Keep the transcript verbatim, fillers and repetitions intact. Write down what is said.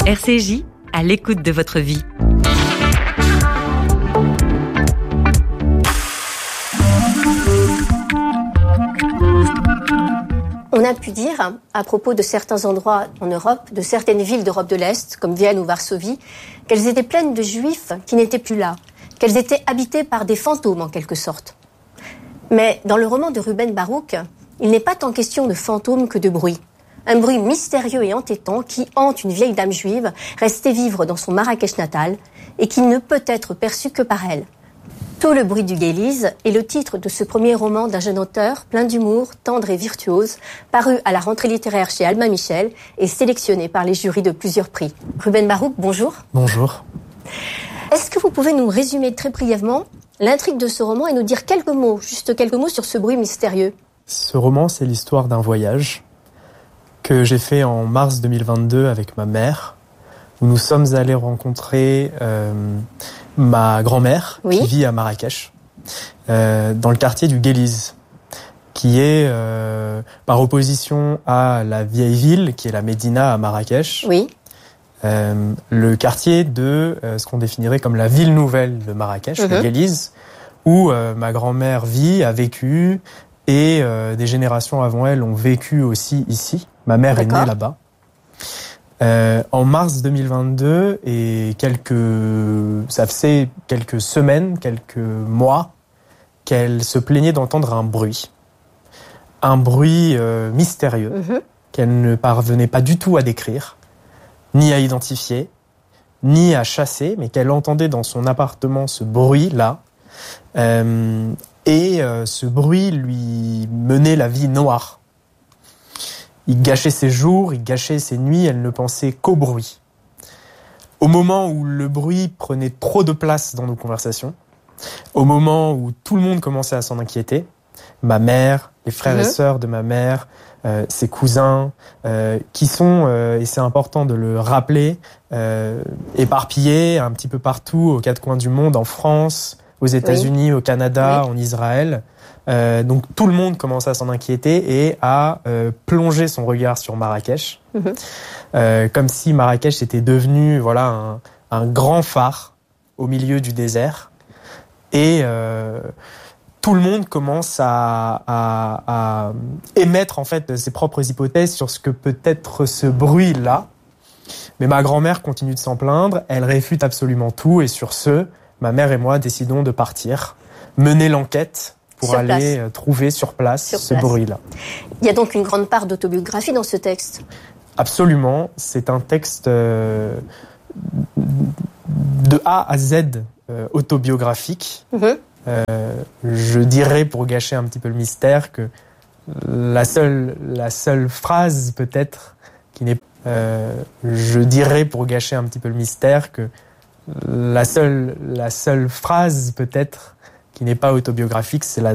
R C J, à l'écoute de votre vie. On a pu dire, à propos de certains endroits en Europe, de certaines villes d'Europe de l'Est, comme Vienne ou Varsovie, qu'elles étaient pleines de juifs qui n'étaient plus là, qu'elles étaient habitées par des fantômes en quelque sorte. Mais dans le roman de Ruben Baruch, il n'est pas tant question de fantômes que de bruit. Un bruit mystérieux et entêtant qui hante une vieille dame juive restée vivre dans son Marrakech natal et qui ne peut être perçu que par elle. Tout le bruit du Guélise est le titre de ce premier roman d'un jeune auteur plein d'humour, tendre et virtuose, paru à la rentrée littéraire chez Albin Michel et sélectionné par les jurys de plusieurs prix. Ruben Baruch, bonjour. Bonjour. Est-ce que vous pouvez nous résumer très brièvement l'intrigue de ce roman et nous dire quelques mots, juste quelques mots sur ce bruit mystérieux ? Ce roman, c'est l'histoire d'un voyage que j'ai fait en mars deux mille vingt-deux avec ma mère, où nous sommes allés rencontrer euh, ma grand-mère, oui. qui vit à Marrakech, euh, dans le quartier du Guélise, qui est euh, par opposition à la vieille ville, qui est la Médina à Marrakech, oui. euh, le quartier de euh, ce qu'on définirait comme la ville nouvelle de Marrakech, mm-hmm. le Guélise, où euh, ma grand-mère vit, a vécu, et euh, des générations avant elle ont vécu aussi ici. Ma mère D'accord. est née là-bas. Euh, en mars deux mille vingt-deux et quelques, ça faisait quelques semaines, quelques mois, qu'elle se plaignait d'entendre un bruit, un bruit euh, mystérieux mm-hmm. qu'elle ne parvenait pas du tout à décrire, ni à identifier, ni à chasser, mais qu'elle entendait dans son appartement ce bruit-là, euh, et euh, ce bruit lui menait la vie noire. Il gâchait ses jours, il gâchait ses nuits, elle ne pensait qu'au bruit. Au moment où le bruit prenait trop de place dans nos conversations, au moment où tout le monde commençait à s'en inquiéter, ma mère, les frères mmh. et sœurs de ma mère, euh, ses cousins, euh, qui sont, euh, et c'est important de le rappeler, euh, éparpillés un petit peu partout, aux quatre coins du monde, en France, aux États-Unis, oui. au Canada, oui. en Israël. Euh, donc tout le monde commence à s'en inquiéter et à euh, plonger son regard sur Marrakech, mmh. euh, comme si Marrakech était devenu voilà un, un grand phare au milieu du désert. Et euh, tout le monde commence à, à, à émettre en fait ses propres hypothèses sur ce que peut être ce bruit-là. Mais ma grand-mère continue de s'en plaindre, elle réfute absolument tout et sur ce, ma mère et moi décidons de partir, mener l'enquête pour sur aller place. trouver sur place sur ce place. bruit-là. Il y a donc une grande part d'autobiographie dans ce texte. Absolument, c'est un texte euh, de A à Z euh, autobiographique. Mm-hmm. Euh, je dirais, pour gâcher un petit peu le mystère, que la seule, la seule phrase peut-être qui n'est... Euh, je dirais, pour gâcher un petit peu le mystère, que la seule, la seule phrase peut-être qui n'est pas autobiographique, c'est la